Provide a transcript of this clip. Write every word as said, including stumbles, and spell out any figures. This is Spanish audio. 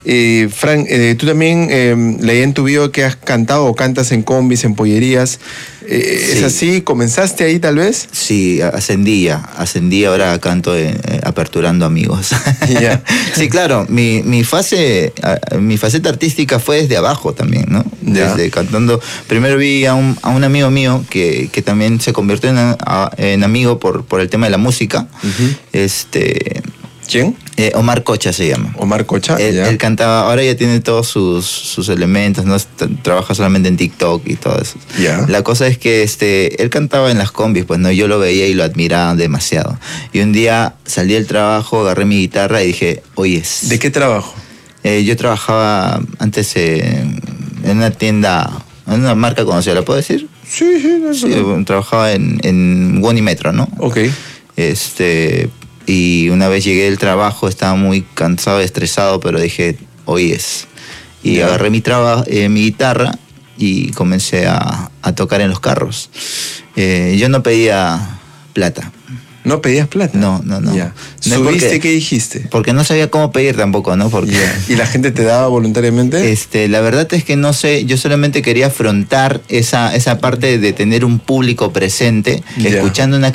Eh, Frank, eh, tú también eh, leí en tu video que has cantado o cantas en combis, en pollerías. Eh, Sí. ¿Es así? ¿Comenzaste ahí tal vez? Sí, ascendía, ascendí, ahora canto en, eh, aperturando amigos. Ya. Sí, claro, mi, mi fase, a- mi faceta artística fue desde abajo también, ¿no? Ya. Desde cantando. Primero vi a un, a un amigo mío que, que también se convirtió en, a- en amigo por, por el tema de la música. Ujú. Este, ¿Quién? eh, Omar Cocha se llama. Omar Cocha. Él, ya. él cantaba, ahora ya tiene todos sus, sus elementos, ¿no? Está- trabaja solamente en TikTok y todo eso. Ya. La cosa es que este, él cantaba en las combis, pues no, yo lo veía y lo admiraba demasiado. Y un día salí del trabajo, agarré mi guitarra y dije, oye, ¿De qué trabajo? eh, yo trabajaba antes en, en una tienda, en una marca conocida, ¿la puedo decir? Sí, sí, no, Sí, no. trabajaba en, en Woni Metro, ¿no? Ok. Este, y una vez llegué del trabajo, estaba muy cansado, estresado, pero dije, hoy es. Y Ya. agarré mi, traba, eh, mi guitarra y comencé a, a tocar en los carros. Eh, yo no pedía plata. ¿No pedías plata? No, no, no. Ya. No es ¿Subiste? porque- ¿Qué dijiste? Porque no sabía cómo pedir tampoco, ¿no? Porque Ya. ¿Y la gente te daba voluntariamente? este, la verdad es que no sé, yo solamente quería afrontar esa, esa parte de tener un público presente, Ya. escuchando una